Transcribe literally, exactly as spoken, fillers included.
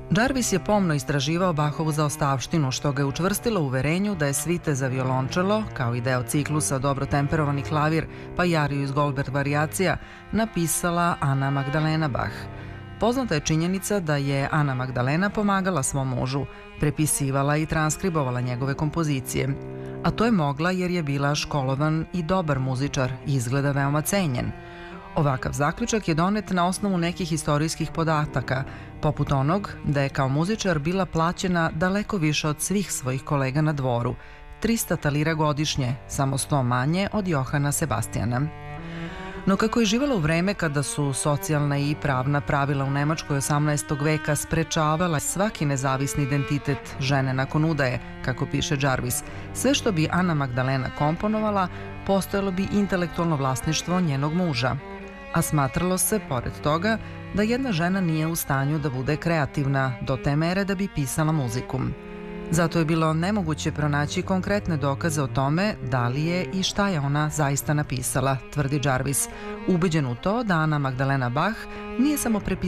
Jarvis je pomno istraživao Bachovu zaostavštinu, što ga je učvrstilo u uverenju da je svite za violončelo, kao i deo ciklusa Dobro temperovani klavir, pa i ariju iz Goldberg varijacija, napisala Ana Magdalena Bach. Poznata je činjenica da je Ana Magdalena pomagala svom mužu, prepisivala i transkribovala njegove kompozicije. A to je mogla jer je bila školovan i dobar muzičar i izgleda veoma cenjen. Ovakav zaključak je donet na osnovu nekih istorijskih podataka, poput onog da je kao muzičar bila plaćena daleko više od svih svojih kolega na dvoru, trista talira godišnje, samo sto manje od Johana Sebastijana. No kako je živjela u vreme kada su socijalna i pravna pravila u Nemačkoj osamnaestog veka sprečavala svaki nezavisni identitet žene nakon udaje, kako piše Jarvis, sve što bi Ana Magdalena komponovala postojalo bi intelektualno vlasništvo njenog muža. A smatralo se, pored toga, da jedna žena nije u stanju da bude kreativna do te mere da bi pisala muziku. Zato je bilo nemoguće pronaći konkretne dokaze o tome da li je i šta je ona zaista napisala, tvrdi Jarvis, ubeđen u to da Ana Magdalena Bach nije samo prepisala